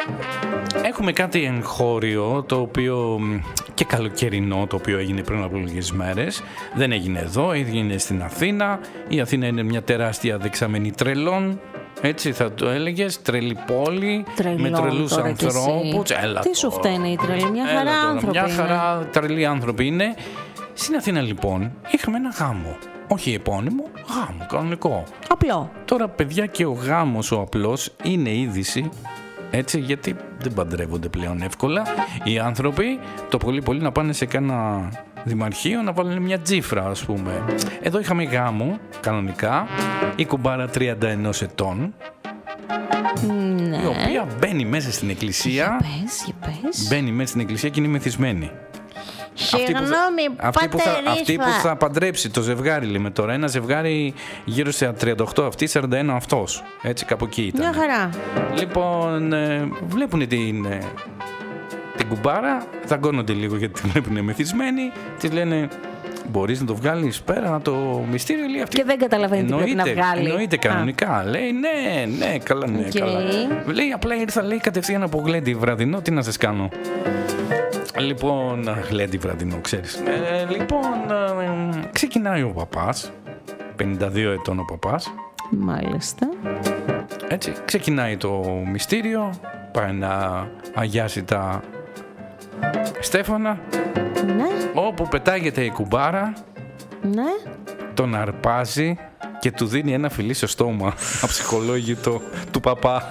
Έχουμε κάτι εγχώριο, το οποίο και καλοκαιρινό, το οποίο έγινε πριν από λίγες μέρες. Δεν έγινε εδώ, έγινε στην Αθήνα. Η Αθήνα είναι μια τεράστια δεξαμενή τρελών. Έτσι θα το έλεγες, τρελή πόλη, με τρελούς ανθρώπους. Τι σου φταίνει οι τρελοί, μια χαρά άνθρωποι. Μια χαρά τρελοί άνθρωποι είναι. Στην Αθήνα λοιπόν είχαμε ένα γάμο. Όχι επώνυμο, γάμο, κανονικό. Απλό. Τώρα παιδιά, και ο γάμος ο απλός είναι είδηση. Έτσι, γιατί δεν παντρεύονται πλέον εύκολα οι άνθρωποι. Το πολύ πολύ να πάνε σε κάνα δημαρχείο να βάλουν μια τζίφρα, ας πούμε. Εδώ είχαμε γάμο κανονικά. Η κουμπάρα 31 ετών, Ναι. η οποία μπαίνει μέσα στην εκκλησία. Για πες. Μπαίνει μέσα στην εκκλησία και είναι μεθυσμένη. Συγγνώμη, Αυτή που θα παντρέψει το ζευγάρι, λέμε τώρα. Ένα ζευγάρι γύρω σε 38 αυτή, 41 αυτός. Έτσι, κάπου εκεί ήταν. Μια χαρά. Λοιπόν, βλέπουν την κουμπάρα, δαγκώνονται λίγο γιατί την βλέπουν μεθυσμένη. Της λένε, μπορείς να το βγάλεις πέρα το μυστήριο, λέει αυτή. Και δεν καταλαβαίνει τι πρέπει να βγάλει. Εννοείται κανονικά. Λέει, ναι, καλά, ναι, καλά. Λέει, απλά ήρθα, λέει, κατευθείαν από γλέντι βραδινό, τι να σας κάνω. Λοιπόν, γλέντι βραδινό, ξέρεις. Λοιπόν, ξεκινάει ο παπάς, 52 ετών ο παπάς. Μάλιστα. Έτσι, ξεκινάει το μυστήριο, πάει να αγιάσει τα στέφανα. Ναι. Όπου πετάγεται η κουμπάρα, Ναι. τον αρπάζει και του δίνει ένα φιλί στο στόμα, αψυχολόγητο του παπά.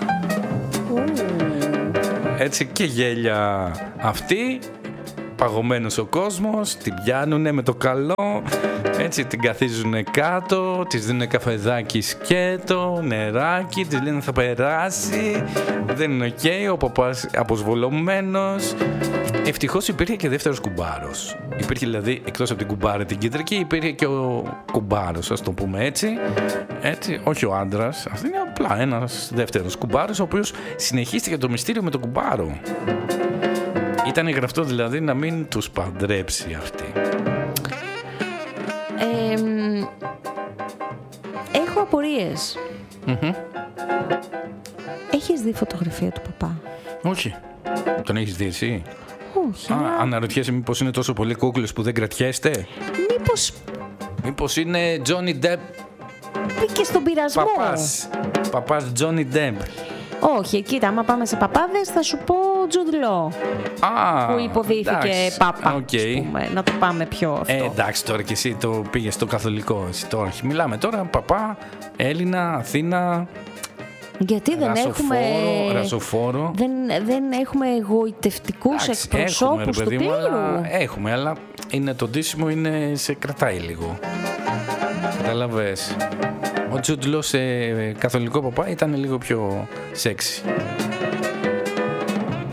Έτσι, και γέλια αυτή, παγωμένος ο κόσμος, την πιάνουνε με το καλό, έτσι την καθίζουνε κάτω, της δίνουν καφεδάκι σκέτο, νεράκι, της λένε θα περάσει, δεν είναι οκ, ο παπάς αποσβολωμένος. Ευτυχώς υπήρχε και δεύτερος κουμπάρος. Υπήρχε δηλαδή, εκτός από την κουμπάρα την κεντρική, υπήρχε και ο κουμπάρος, ας το πούμε έτσι. Έτσι, όχι ο άντρας, αυτό είναι απλά ένας δεύτερος κουμπάρος, ο οποίος συνεχίστηκε το μυστήριο με τον κουμπάρο. Ήταν γραφτό δηλαδή να μην τους παντρέψει αυτή. Έχω απορίες. Έχεις δει φωτογραφία του παπά? Όχι. Τον έχεις δει εσύ? Όχι. Αναρωτιέσαι μήπως είναι τόσο πολύ κούκλος που δεν κρατιέστε? Μήπως είναι Johnny Depp? Μπήκε στον πειρασμό. Παπάς Johnny Depp. Όχι, κοίτα, άμα πάμε σε παπάδες θα σου πω Jude Law. Που υποδίθηκε πάπα, ας πούμε, να το πάμε πιο αυτό. Εντάξει, τώρα και εσύ το πήγες στο καθολικό. Εσύ τώρα. Μιλάμε τώρα παπά, Έλληνα, Αθήνα. Γιατί δεν έχουμε ρασοφόρο. Δεν έχουμε εγωιτευτικούς εκπροσώπους του Πύρου. Έχουμε, αλλά είναι, το ντύσιμο είναι, σε κρατάει λίγο. Καταλαβες. Ο Τζουντ Λο σε καθολικό παπά ήταν λίγο πιο σεξι.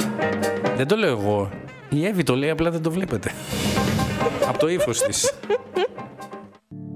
Δεν το λέω εγώ. Η Εύη το λέει, απλά δεν το βλέπετε. Από το ύφος της.